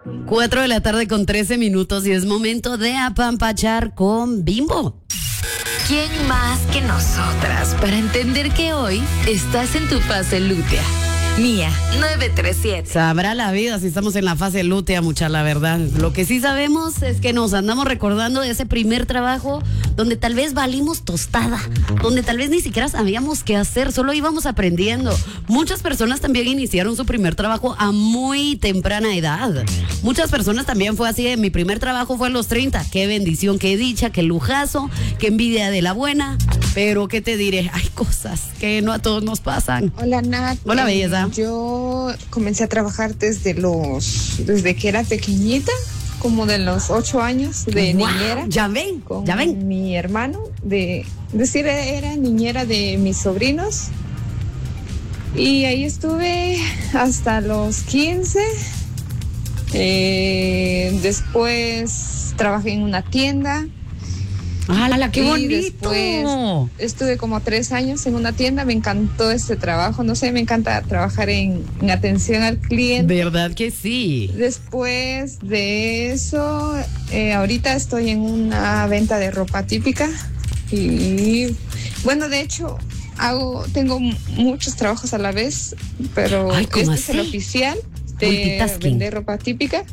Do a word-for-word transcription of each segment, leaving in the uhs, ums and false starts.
Cuatro de la tarde con trece minutos y es momento de apampachar con Bimbo. ¿Quién más que nosotras para entender que hoy estás en tu fase lútea? Mía, nueve tres siete. Sabrá la vida si estamos en la fase lútea, mucha, la verdad. Lo que sí sabemos es que nos andamos recordando de ese primer trabajo donde tal vez valimos tostada, donde tal vez ni siquiera sabíamos qué hacer, solo íbamos aprendiendo. Muchas personas también iniciaron su primer trabajo a muy temprana edad. Muchas personas también fue así de, mi primer trabajo fue a los treinta. Qué bendición, qué dicha, qué lujazo, qué envidia de la buena. Pero, ¿qué te diré? Hay cosas que no a todos nos pasan. Hola, Nat. Hola, belleza. Yo comencé a trabajar desde los, desde que era pequeñita, como de los ocho años de Wow, niñera. Ya ven, con ya ven. mi hermano, de decir, era niñera de mis sobrinos. Y ahí estuve hasta los quince. Eh, después trabajé en una tienda. ¡Hala, qué y bonito! Después estuve como tres años en una tienda, me encantó este trabajo, no sé, me encanta trabajar en, en atención al cliente. ¿Verdad que sí? Después de eso, eh, ahorita estoy en una venta de ropa típica y bueno, de hecho, hago, tengo muchos trabajos a la vez, pero Ay, ¿cómo este así? es el oficial de Multitasking. vender ropa típica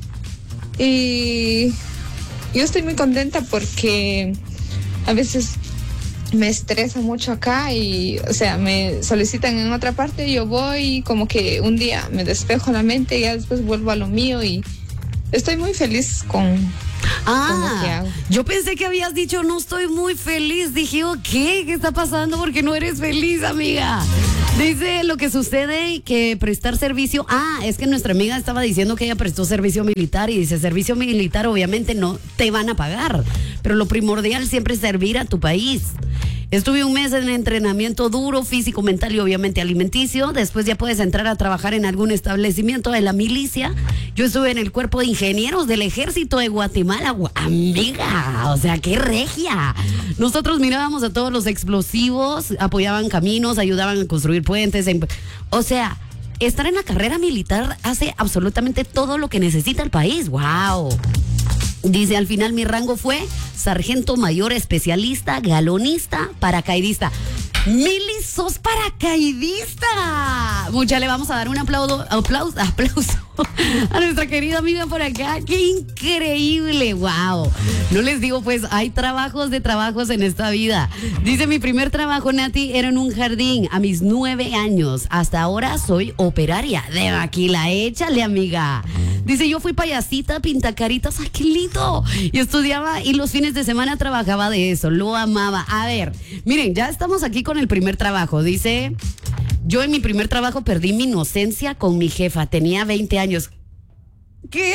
y yo estoy muy contenta porque a veces me estresa mucho acá y, o sea, me solicitan en otra parte, yo voy y como que un día me despejo la mente y ya después vuelvo a lo mío y estoy muy feliz con, con lo que Ah, hago. yo pensé que habías dicho no estoy muy feliz. Dije, oh, ¿qué? ¿Qué está pasando? Porque no eres feliz, amiga. Dice lo que sucede que prestar servicio. Ah, es que nuestra amiga estaba diciendo que ella prestó servicio militar y dice, servicio militar obviamente no te van a pagar, pero lo primordial siempre es servir a tu país. Estuve un mes en entrenamiento duro, físico, mental y obviamente alimenticio. Después ya puedes entrar a trabajar en algún establecimiento de la milicia. Yo estuve en el cuerpo de ingenieros del ejército de Guatemala. Gua- Amiga, o sea, qué regia. Nosotros mirábamos a todos los explosivos, apoyaban caminos, ayudaban a construir puentes. en- O sea, estar en la carrera militar hace absolutamente todo lo que necesita el país. ¡Wow! Dice, al final mi rango fue sargento mayor especialista, galonista, paracaidista. Mili, sos paracaidista. Mucha, le vamos a dar un aplauso, aplauso, aplauso a nuestra querida amiga por acá. ¡Qué increíble! ¡Wow! No les digo, pues, hay trabajos de trabajos en esta vida. Dice, mi primer trabajo, Nati, era en un jardín a mis nueve años. Hasta ahora soy operaria de maquila. Échale, amiga. Dice, yo fui payasita, pintacaritas. ¡Ay, qué lindo! Y estudiaba y los fines de semana trabajaba de eso. Lo amaba. A ver, miren, ya estamos aquí con el primer trabajo. Dice, yo en mi primer trabajo perdí mi inocencia con mi jefa. Tenía veinte años. ¿Qué?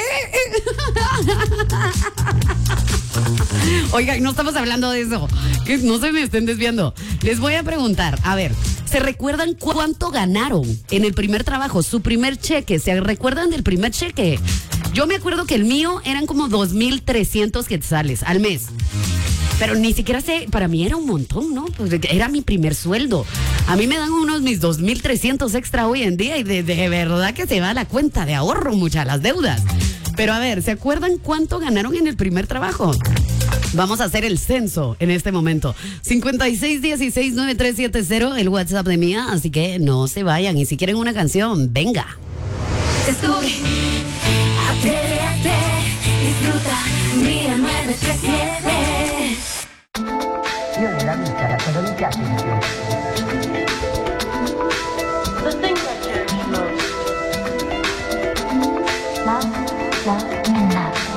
Oigan, no estamos hablando de eso. Que no se me estén desviando. Les voy a preguntar, a ver, ¿se recuerdan cuánto ganaron en el primer trabajo? Su primer cheque. ¿Se recuerdan del primer cheque? Yo me acuerdo que el mío eran como dos mil trescientos quetzales al mes. Pero ni siquiera sé, para mí era un montón, ¿no? Pues era mi primer sueldo. A mí me dan unos mis dos mil trescientos extra hoy en día y de, de verdad que se va a la cuenta de ahorro, muchas las deudas. Pero a ver, ¿se acuerdan cuánto ganaron en el primer trabajo? Vamos a hacer el censo en este momento. cincuenta y seis dieciséis noventa y tres setenta, el WhatsApp de Mía, así que no se vayan. Y si quieren una canción, venga. Descubre, atrévete, disfruta, Mía nueve tres siete. Io nella vita la cosa mi piace di più. The thing that changed most. La, la, la.